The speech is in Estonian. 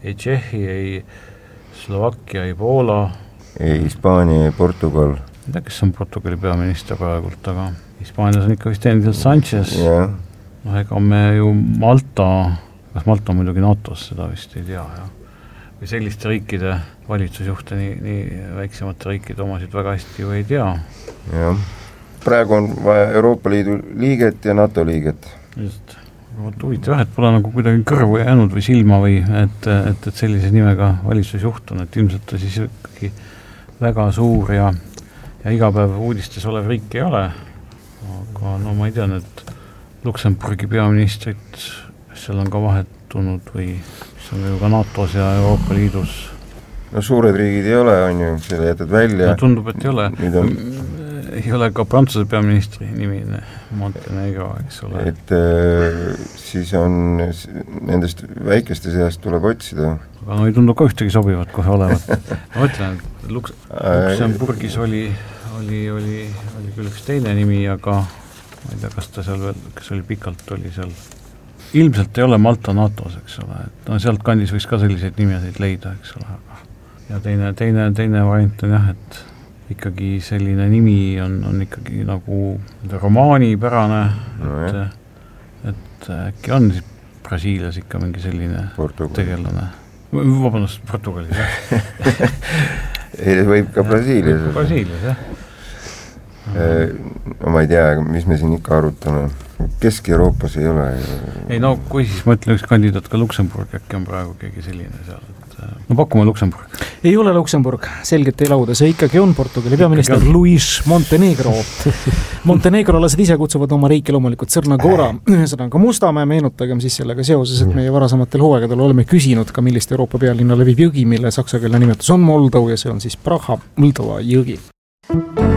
ei Tšehhi, ei Slovakkia, ei Poola, ei Hispaania, ei Portugal. Ma ei tea, kes on Portugali peaminister praegult, aga Hispaanias on ikka vist endiselt Sanchez. No ega me ju Malta, kas Malta on muidugi NATO-s, seda vist ei tea, ja. Või selliste riikide valitsusjuhte, nii väiksemate riikide omasid väga hästi ju ei tea. Jah. Praegu on vaja Euroopa Liidu liiget ja NATO liiget. Just. Huvitav, et pole nagu kuidagi kõrvu jäänud või silma või et sellise nimega valitsusjuht on, et ilmselt ta siis ikkagi väga suur ja iga päev uudistes olev riik ei ole, aga no ma ei tea, et Luksemburgi peaministrit seal on ka vahetunud või mis on ju ka NATO-s ja Euroopa Liidus. No suured riigid ei ole, on ju, selle jätad välja. No, tundub, et ei ole. Ei ole ka Prantsuse peaministri nimi Montenegro, eks ole. Et siis on nendest väikeste seast tuleb otsida. Aga no ei tundu ka ühtegi sobivat kohe olevat. Ma mõtlen, et Luksemburgis oli küll üks teine nimi, aga ma ei tea, kas ta seal veel, kes oli pikalt, oli seal. Ilmselt ei ole Malta NATO-s, eks ole. Et no sealt kandis võiks ka selliseid nimesid leida, eks ole. Ja teine variant on jah, et ikkagi selline nimi on ikkagi nagu romaanipärane, et äkki on siis Brasiilias ikka mingi selline tegelane. Vabandust, Portugalis, jah. Võib ka Brasiilias. Brasiilias, jah. No ma ei tea, mis me siin ikka arutame. Kesk-Euroopas ei ole. Ei no, kui siis ma ütlen üks kandidaat ka Luksemburg, äkki on praegu keegi selline seal. No pakume Luksemburg. Ei ole Luksemburg, selgelt ei lauda. See ikkagi on Portugali peaminister Luis Montenegro. Montenegrolased ise kutsuvad oma riiki loomulikult Sõrnagora, ühesõnaga Mustamäe, meenutagem siis sellega seoses, et meie varasematel hooaegadel oleme küsinud ka, millist Euroopa pealinna levib jõgi, mille saksakeelne nimetus on Moldov ja see on siis Praha, Moldova jõgi.